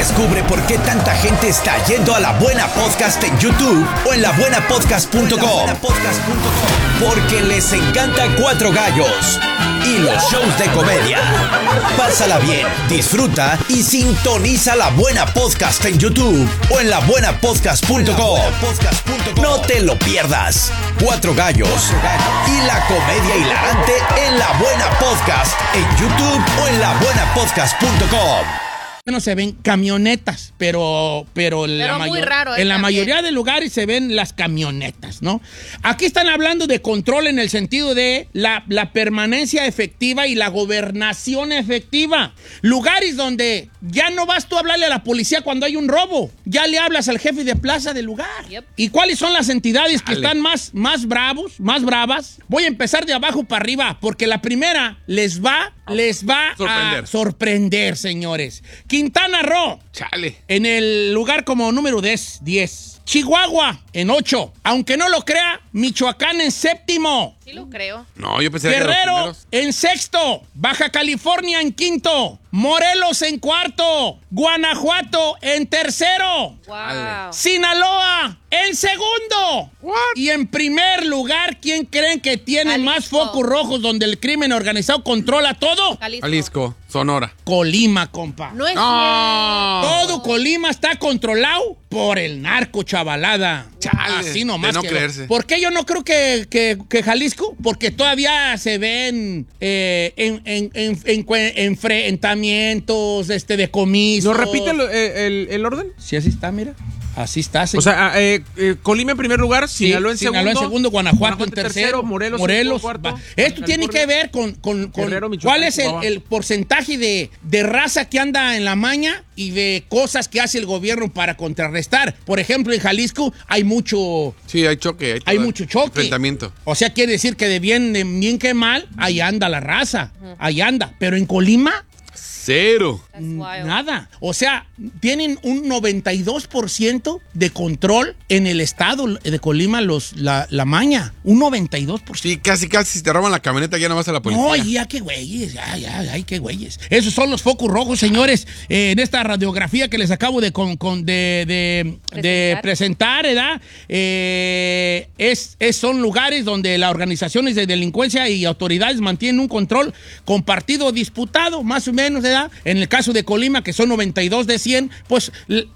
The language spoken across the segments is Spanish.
Descubre por qué tanta gente está yendo a La Buena Podcast en YouTube o en labuenapodcast.com. Porque les encanta Cuatro Gallos y los shows de comedia. Pásala bien, disfruta y sintoniza La Buena Podcast en YouTube o en labuenapodcast.com. No te lo pierdas. Cuatro Gallos y la comedia hilarante en La Buena Podcast en YouTube o en labuenapodcast.com. No se ven camionetas, pero muy raro, en la también. mayoría de lugares se ven las camionetas, ¿no? Aquí están hablando de control en el sentido de la permanencia efectiva y la gobernación efectiva. Lugares donde ya no vas tú a hablarle a la policía cuando hay un robo, ya le hablas al jefe de plaza del lugar. Yep. ¿Y cuáles son las entidades que están más bravas? Voy a empezar de abajo para arriba, porque la primera les va a sorprender, señores. Quintana Roo, Chale. en el lugar como número 10. Chihuahua en 8. Aunque no lo crea, Michoacán en 7. Sí lo creo. No, yo pensé que eran los Guerrero primeros. en 6. Baja California en 5. Morelos en 4. Guanajuato en 3. Wow. Sinaloa en 2. Y en primer lugar, ¿quién creen que tiene Jalisco. más focos rojos donde el crimen organizado controla todo? Jalisco, Sonora. Colima, compa. No es No. Todo Colima está controlado por el narco, chavalada. Chale, Así nomás. de no quedó. creerse. ¿Por qué yo no creo que Jalisco? Porque todavía se ven enfrentamientos, decomisos. ¿Nos repite el orden? Sí, así está, mira. Así está, señor. O sea, Colima en primer lugar, Sí, Sinaloa en segundo. Guanajuato en tercero, Morelos en cuarto. va. Esto tiene que ver con Guerrero, Michoacán, cuál es Chihuahua. el porcentaje de raza que anda en la maña y de cosas que hace el gobierno para contrarrestar. Por ejemplo, en Jalisco hay mucho Sí, hay choque. hay mucho choque. Enfrentamiento. O sea, quiere decir que de bien que mal, ahí anda la raza. Ahí anda. Pero en Colima, 0. That's wild. nada. O sea, tienen un 92% de control en el estado de Colima la maña. Un 92%. Sí, casi si te roban la camioneta ya no vas a la policía. No, ya qué güeyes, ay, qué güeyes. Esos son los focos rojos, señores, en esta radiografía que les acabo de presentar, ¿verdad? Son lugares donde las organizaciones de delincuencia y autoridades mantienen un control compartido, disputado, más o menos, ¿verdad? En el caso de Colima, que son 92 de 100, pues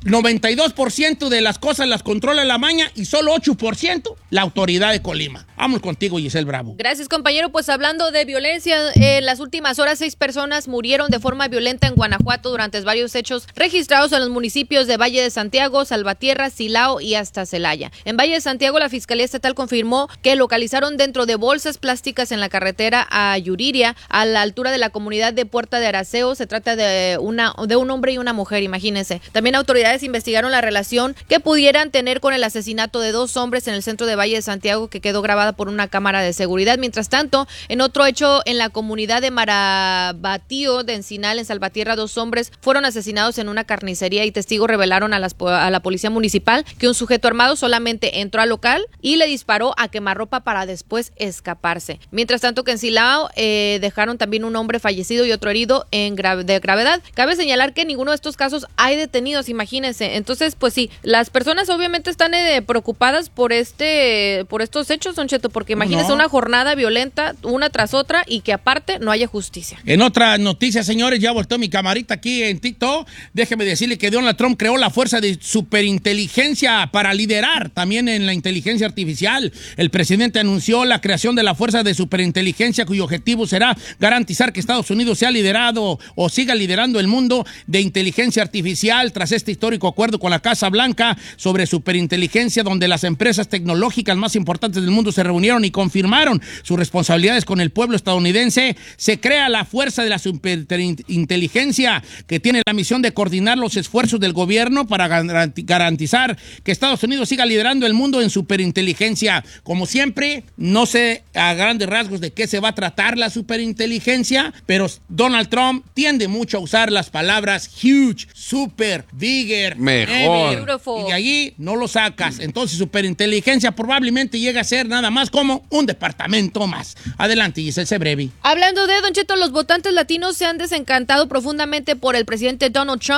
92% de las cosas las controla la maña y solo 8% la autoridad de Colima. Vamos contigo, Giselle Bravo. Gracias, compañero. Pues hablando de violencia, en las últimas horas 6 personas murieron de forma violenta en Guanajuato durante varios hechos registrados en los municipios de Valle de Santiago, Salvatierra, Silao y hasta Celaya. En Valle de Santiago, la Fiscalía Estatal confirmó que localizaron dentro de bolsas plásticas en la carretera a Yuriria, a la altura de la comunidad de Puerta de Araceo. Se trata de un hombre y una mujer, imagínense. También autoridades investigaron la relación que pudieran tener con el asesinato de 2 hombres en el centro de Valle de Santiago, que quedó grabada por una cámara de seguridad. Mientras tanto, en otro hecho en la comunidad de Marabatío de Encinal, en Salvatierra, 2 hombres fueron asesinados en una carnicería y testigos revelaron a la policía municipal que un sujeto armado solamente entró al local y le disparó a quemarropa para después escaparse. Mientras tanto, que en Silao dejaron también un hombre fallecido y otro herido de gravedad. Cabe señalar que en ninguno de estos casos hay detenidos, imagínense. Entonces, pues sí, las personas obviamente están preocupadas por estos hechos, Don Cheto, porque imagínense una jornada violenta una tras otra y que aparte no haya justicia. En otras noticias, señores, ya volteó mi camarita aquí en TikTok. Déjeme decirle que Donald Trump creó la fuerza de superinteligencia para liderar también en la inteligencia artificial. El presidente anunció la creación de la fuerza de superinteligencia, cuyo objetivo será garantizar que Estados Unidos sea liderado o siga liderando el mundo de inteligencia artificial tras este histórico acuerdo con la Casa Blanca sobre superinteligencia, donde las empresas tecnológicas más importantes del mundo se reunieron y confirmaron sus responsabilidades con el pueblo estadounidense. Se crea la fuerza de la superinteligencia, que tiene la misión de coordinar los esfuerzos del gobierno para garantizar que Estados Unidos siga liderando el mundo en superinteligencia. Como siempre, no sé a grandes rasgos de qué se va a tratar la superinteligencia, pero Donald Trump tiende mucho a usar las palabras huge, super, bigger, mejor, Beautiful. y de allí no lo sacas. Entonces, superinteligencia probablemente llega a ser nada más como un departamento más. Adelante, Giselle Sebrevi. Hablando de Don Cheto, los votantes latinos se han desencantado profundamente por el presidente Donald Trump